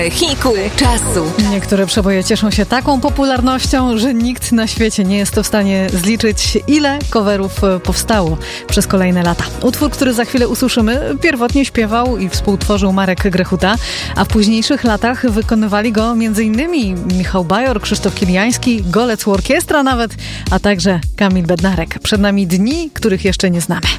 Hiku czasu. Niektóre przeboje cieszą się taką popularnością, że nikt na świecie nie jest w stanie zliczyć, ile coverów powstało przez kolejne lata. Utwór, który za chwilę usłyszymy, pierwotnie śpiewał i współtworzył Marek Grechuta, a w późniejszych latach wykonywali go m.in. Michał Bajor, Krzysztof Kiliański, Golec Orkiestra nawet, a także Kamil Bednarek. Przed nami dni, których jeszcze nie znamy.